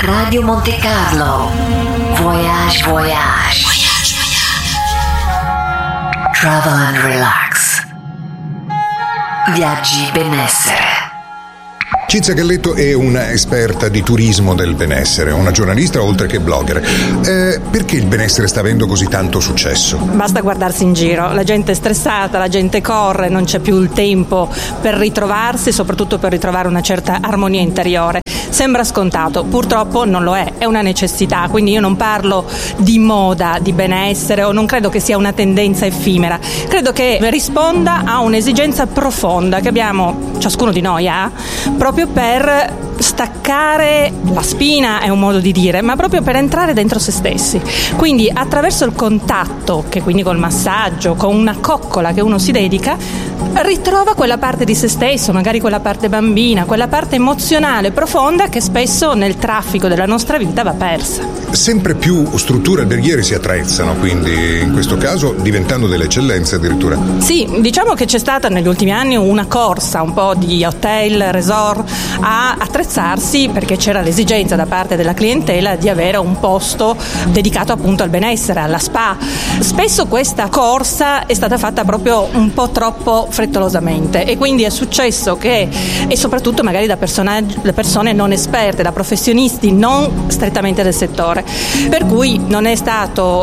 Radio Monte Carlo. Voyage, voyage. Travel and relax. Viaggi benessere. Cinzia Galletto è una esperta di turismo del benessere, una giornalista oltre che blogger. Perché il benessere sta avendo così tanto successo? Basta guardarsi in giro, la gente è stressata, la gente corre, non c'è più il tempo per ritrovarsi, soprattutto per ritrovare una certa armonia interiore. Sembra scontato, purtroppo non lo è una necessità, quindi io non parlo di moda, di benessere, o non credo che sia una tendenza effimera, credo che risponda a un'esigenza profonda che abbiamo, ciascuno di noi ha, proprio per staccare la spina, è un modo di dire, ma proprio per entrare dentro se stessi. Quindi attraverso il contatto, che quindi col massaggio, con una coccola che uno si dedica, ritrova quella parte di se stesso, magari quella parte bambina, quella parte emozionale profonda che spesso nel traffico della nostra vita va persa. Sempre più strutture alberghiere si attrezzano, quindi in questo caso diventando delle eccellenze addirittura. Sì, diciamo che c'è stata negli ultimi anni una corsa un po' di hotel, resort a attrezzarsi, perché c'era l'esigenza da parte della clientela di avere un posto dedicato appunto al benessere, alla spa. Spesso questa corsa è stata fatta proprio un po' troppo frettolosamente e quindi è successo che, e soprattutto magari da persone non esperte, da professionisti non strettamente del settore, per cui non è stato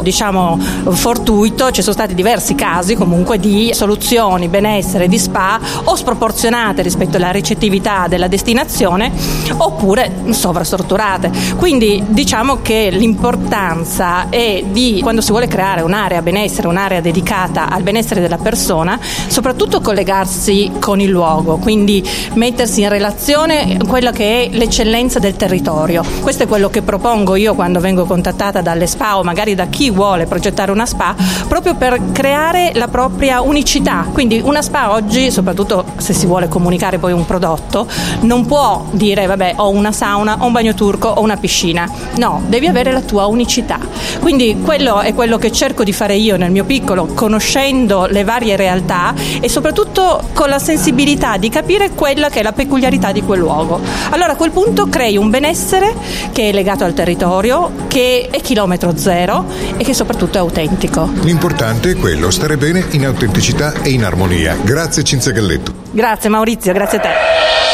fortuito, ci sono stati diversi casi comunque di soluzioni benessere, di spa o sproporzionate rispetto alla ricettività della destinazione oppure sovrastrutturate. Quindi diciamo che l'importanza è di, quando si vuole creare un'area benessere, un'area dedicata al benessere della persona, soprattutto collegarsi con il luogo, quindi mettersi in relazione con quella che è l'eccellenza del territorio. Questo è quello che propongo io quando vengo contattata dalle spa o magari da chi vuole progettare una spa, proprio per creare la propria unicità. Quindi una spa oggi, soprattutto se si vuole comunicare poi un prodotto, non può dire vabbè ho una sauna, ho un bagno turco, ho una piscina. No, devi avere la tua unicità. Quindi quello è quello che cerco di fare io nel mio piccolo, conoscendo le varie realtà e soprattutto con la sensibilità di capire quella che è la peculiarità di quel luogo. Allora a quel punto crei un benessere che è legato al territorio, che è chilometro zero e che soprattutto è autentico. L'importante è quello, stare bene in autenticità e in armonia. Grazie Cinzia Galletto. Grazie Maurizio, grazie a te.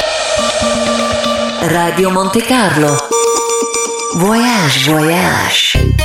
Radio Monte Carlo. Voyage, voyage.